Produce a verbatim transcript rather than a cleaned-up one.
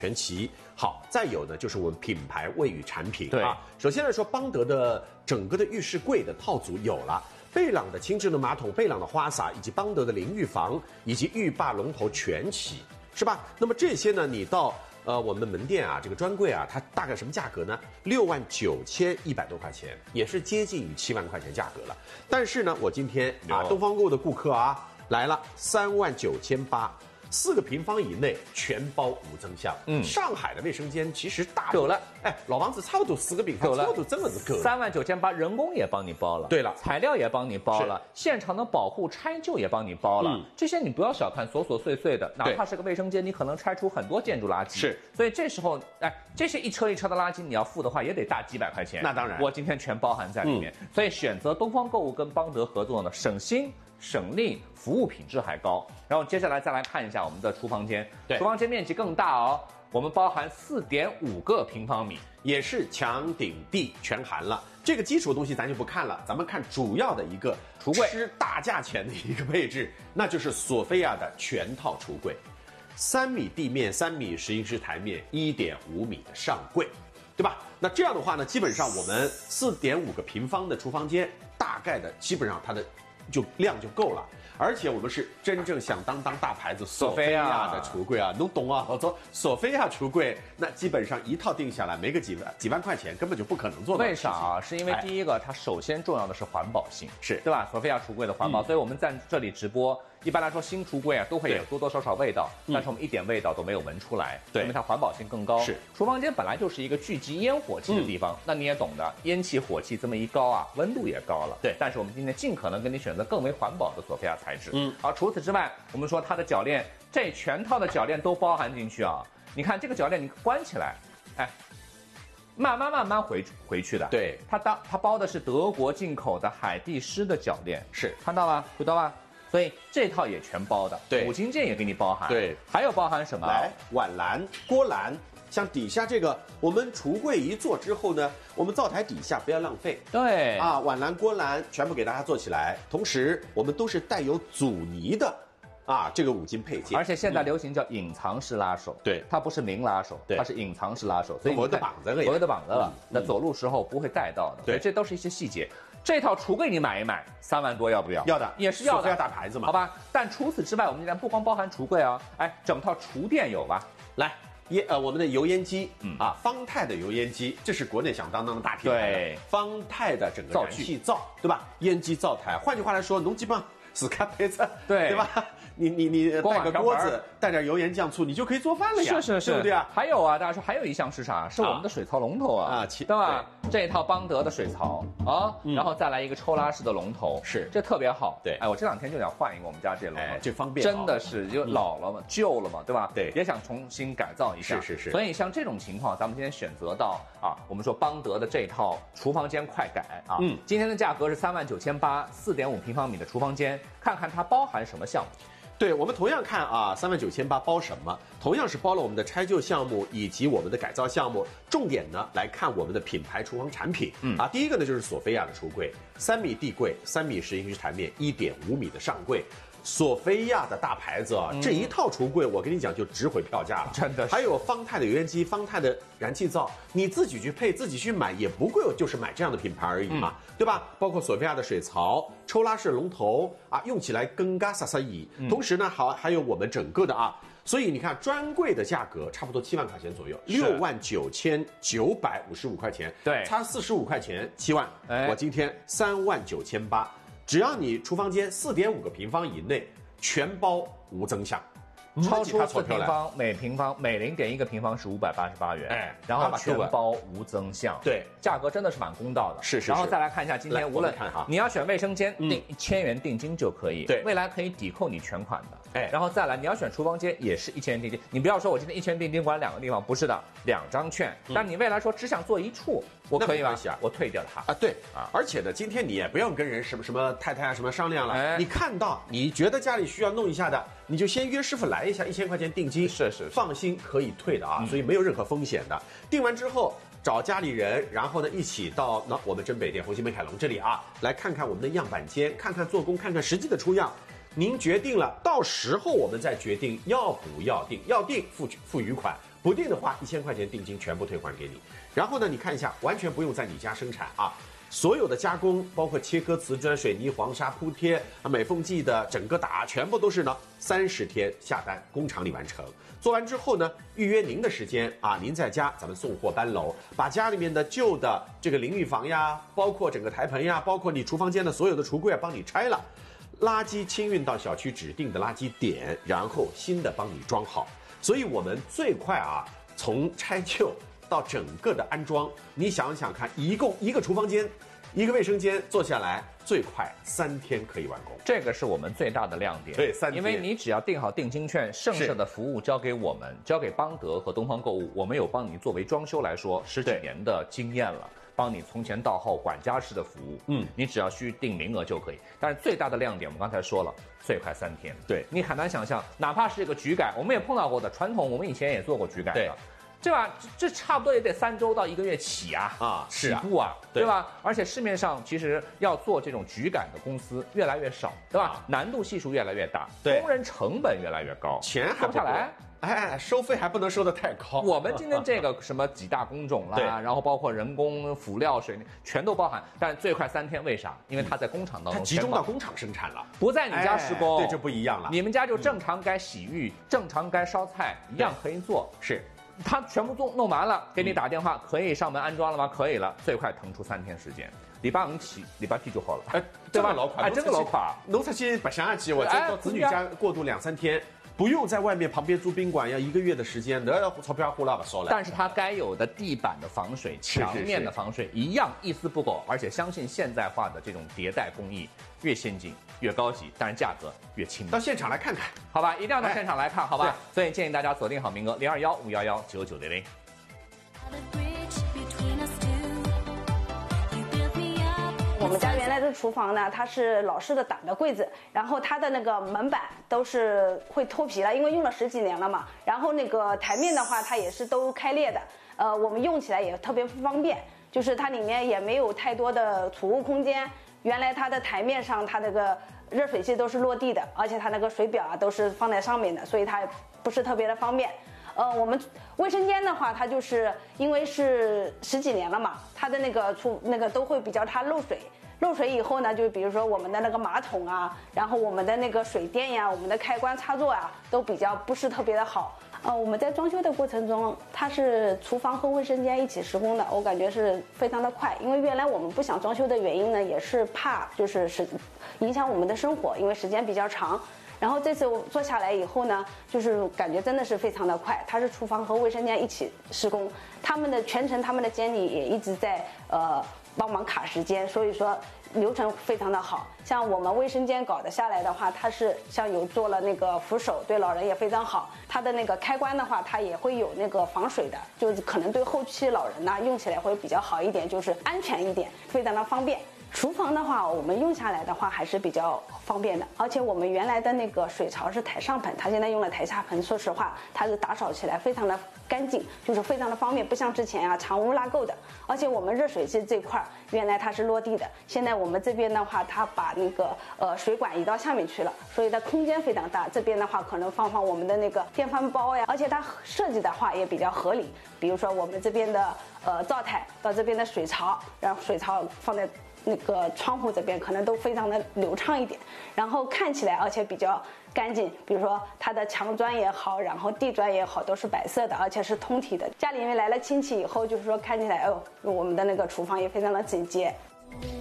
全齐。好，再有呢就是我们品牌卫浴产品对啊。首先来说，邦德的整个的浴室柜的套组有了。贝朗的轻智能马桶、贝朗的花洒以及邦德的淋浴房以及浴霸龙头全齐，是吧？那么这些呢，你到呃我们门店啊，这个专柜啊，它大概什么价格呢？六万九千一百多块钱，也是接近于七万块钱价格了。但是呢，我今天啊，东方购物的顾客啊来了，三万九千八。四个平方以内全包无增项。嗯，上海的卫生间其实大够了， 哎，老房子差不多四个平方， 够了， 差不多真的是够了。 三万九千八，人工也帮你包了， 对了， 材料也帮你包了，现场的保护拆旧也帮你包了。嗯，这些你不要小看，琐琐碎碎的，哪怕是个卫生间，你可能拆出很多建筑垃圾。是，所以这时候，哎，这些一车一车的垃圾你要付的话，也得大几百块钱。 那当然， 我今天全包含在里面。嗯，所以选择东方购物跟邦德合作呢，省心。省力，服务品质还高。然后接下来再来看一下我们的厨房间，对，厨房间面积更大哦，我们包含四点五个平方米， 也是墙顶地全含了。这个基础的东西咱就不看了，咱们看主要的一个橱柜， 吃大价钱的一个配置，那就是索菲亚的全套橱柜，三米地面，三米十英尺台面，一点五米的上柜，对吧？那这样的话呢，基本上我们四点五个平方的厨房间，大概的基本上它的。就量就够了，而且我们是真正响当当大牌子索菲亚的橱柜啊，侬懂啊？我说索菲亚橱柜，那基本上一套定下来，没个几万几万块钱，根本就不可能做到。 为啥啊？是因为第一个，它首先重要的是环保性， 是对吧？索菲亚橱柜的环保，嗯、所以我们在这里直播。一般来说，新橱柜啊都会有多多少少味道，但是我们一点味道都没有闻出来， 对， 因为它环保性更高。 是， 厨房间本来就是一个聚集烟火气的地方，嗯、那你也懂的，烟气火气这么一高啊，温度也高了。 对， 但是我们今天尽可能给你选择更为环保的索菲亚材质。嗯，好，除此之外，我们说它的铰链，这全套的铰链都包含进去啊。你看这个铰链，你关起来，哎。慢慢慢慢回回去的， 对， 它当它包的是德国进口的海蒂诗的铰链， 是看到吗？回到吧。所以这套也全包的， 对， 五金件也给你包含， 对， 还有包含什么？ 来，碗篮、锅篮，像底下这个，我们橱柜一做之后呢，我们灶台底下不要浪费， 对， 啊，碗篮、锅篮全部给大家做起来，同时我们都是带有阻尼的。啊，这个五金配件， 而且现在流行叫隐藏式拉手， 对、嗯， 它不是明拉手，它是隐藏式拉手，所以我的绑子了， 我的绑子了，那走路时候不会带到的， 对， 这都是一些细节。这套橱柜你买一买，三万多要不要？ 要的， 也是要的， 索菲亚大牌子嘛， 好吧。但除此之外，我们今天不光包含橱柜啊，哎，整套厨电有吧？ 来。烟呃，我们的油烟机，嗯啊，方太的油烟机，这是国内响当当的大品牌， 对， 方太的整个燃气灶，对吧？烟机灶台，换句话来说，农机棒是开配置， 对对吧？你你你带个锅子，带点油盐酱醋，你就可以做饭了呀， 是是是， 对不对啊？ 还有啊，大家说还有一项是啥？是我们的水槽龙头啊，啊，对吧？这套邦德的水槽啊，然后再来一个抽拉式的龙头， 是这特别好。 对， 哎，我这两天就想换一个我们家这龙头， 这方便， 真的是就老了嘛，旧了嘛，对吧？ 对， 也想重新改造一下， 是是是。 所以像这种情况，咱们今天选择到啊，我们说邦德的这套厨房间快改啊，嗯，今天的价格是三万九千八，四点五平方米的厨房间，看看它包含什么项目。 对，我们同样看啊，三万九千八包什么？同样是包了我们的拆旧项目以及我们的改造项目。重点呢来看我们的品牌厨房产品，嗯啊，第一个呢就是索菲亚的橱柜，三米地柜，三米十英尺台面，一点五米的上柜。索菲亚的大牌子啊，嗯、这一套橱柜我跟你讲就值回票价了， 真的。 还有方太的油烟机，方太的燃气灶，你自己去配，自己去买也不贵，就是买这样的品牌而已嘛，嗯、对吧？包括索菲亚的水槽、抽拉式龙头啊，用起来更嘎萨萨伊。嗯、同时呢，好还有我们整个的啊，所以你看专柜的价格差不多七万块钱左右，六万九千九百五十五块钱， 对， 差四十五块钱，七万。哎，我今天三万九千八。只要你厨房间四点五个平方以内，全包无增项， 超出四平方每平方每零点一个平方是五百八十八元，哎，然后全包无增项， 对， 价格真的是蛮公道的， 是是。 然后再来看一下，今天无论你要选卫生间，定一千元定金就可以， 对， 未来可以抵扣你全款的， 哎， 然后再来你要选厨房间也是一千元定金，你不要说我今天一千元定金管两个地方，不是的，两张券，但你未来说只想做一处。我可以吗？我退掉它啊，对啊，而且呢，今天你也不用跟人什么什么太太啊什么商量了，哎、你看到你觉得家里需要弄一下的，你就先约师傅来一下，一千块钱定金， 是 是, 是， 放心可以退的啊，嗯、所以没有任何风险的。定完之后找家里人，然后呢一起到那我们真北店红星美凯龙这里啊，来看看我们的样板间，看看做工，看看实际的出样。您决定了，到时候我们再决定要不要定，要定付付余款。 不定的话一千块钱定金全部退还给你。然后呢，你看一下，完全不用在你家生产啊。所有的加工，包括切割瓷砖、水泥、黄沙铺贴啊、美缝剂的整个打，全部都是呢三十天下单，工厂里完成。做完之后呢，预约您的时间啊，您在家，咱们送货搬楼，把家里面的旧的这个淋浴房呀，包括整个台盆呀，包括你厨房间的所有的橱柜啊，帮你拆了，垃圾清运到小区指定的垃圾点，然后新的帮你装好。所以我们最快啊，从拆旧到整个的安装，你想想看，一共一个厨房间、一个卫生间做下来，最快三天可以完工。 这个是我们最大的亮点。 对，三天。 因为你只要订好定金券，剩下的服务交给我们，交给邦德和东方购物，我们有帮你作为装修来说十几年的经验了。帮你从前到后管家式的服务，嗯，你只要需定名额就可以。但是最大的亮点，我们刚才说了，最快三天。 对， 你很难想象，哪怕是一个局改，我们也碰到过的。传统我们以前也做过局改的。 对。 对吧？这差不多也得三周到一个月起啊， 啊， 起步啊，对吧？而且市面上其实要做这种局改的公司越来越少，对吧？啊、难度系数越来越大， 对， 工人成本越来越高， 钱还不下来。 哎，收费还不能收得太高。 我们今天这个什么几大工种啦，然后包括人工、辅料、水泥，全都包含。但最快三天，为啥？因为它在工厂当中， 它集中到工厂生产了， 不在你家施工， 哎、对，就不一样了。 你们家就正常该洗浴，嗯、正常该烧菜，一样可以做。 是。 他全部弄弄完了，给你打电话，可以上门安装了吗？可以了，最快腾出三天时间，礼拜五起，礼拜天就好了。哎， 对吧？老快， 哎，真的老快。 侬出去白相下去，我再到子女家过渡两三天，不用在外面旁边租宾馆，要一个月的时间，那钞票花了不少了。 但是它该有的地板的防水、墙面的防水一样一丝不苟，而且相信现代化的这种迭代工艺越先进越高级，但是价格越亲民。 到现场来看看， 好吧，一定要到现场来看，好吧。所以建议大家锁定好名额，零二幺五幺幺九九零零。 我们家原来的厨房呢，它是老式的打的柜子，然后它的那个门板都是会脱皮了，因为用了十几年了嘛。然后那个台面的话，它也是都开裂的，呃，我们用起来也特别不方便，就是它里面也没有太多的储物空间。原来它的台面上，它那个热水器都是落地的，而且它那个水表啊都是放在上面的，所以它不是特别的方便。呃，我们卫生间的话，它就是因为是十几年了嘛，它的那个出那个都会比较它漏水。漏水以后呢，就比如说我们的那个马桶啊，然后我们的那个水电呀，我们的开关插座啊，都比较不是特别的好。呃，我们在装修的过程中，它是厨房和卫生间一起施工的，我感觉是非常的快。因为原来我们不想装修的原因呢，也是怕就是是影响我们的生活，因为时间比较长。然后这次我做下来以后呢，就是感觉真的是非常的快。它是厨房和卫生间一起施工，他们的全程他们的监理也一直在呃帮忙卡时间，所以说流程非常的好。像我们卫生间搞得下来的话，它是像有做了那个扶手，对老人也非常好。它的那个开关的话，它也会有那个防水的，就是可能对后期老人呢用起来会比较好一点，就是安全一点，非常的方便。厨房的话，我们用下来的话还是比较方便的，而且我们原来的那个水槽是台上盆，它现在用了台下盆，说实话，它是打扫起来非常的干净，就是非常的方便，不像之前啊藏污纳垢的。而且我们热水器这块原来它是落地的，现在我们这边的话，它把那个呃水管移到下面去了，所以它空间非常大。这边的话可能放放我们的那个电饭煲呀，而且它设计的话也比较合理，比如说我们这边的呃灶台到这边的水槽，然后水槽放在那个窗户这边可能都非常的流畅一点，然后看起来而且比较干净，比如说它的墙砖也好，然后地砖也好，都是白色的，而且是通体的。家里面来了亲戚以后，就是说看起来哦，我们的那个厨房也非常的整洁。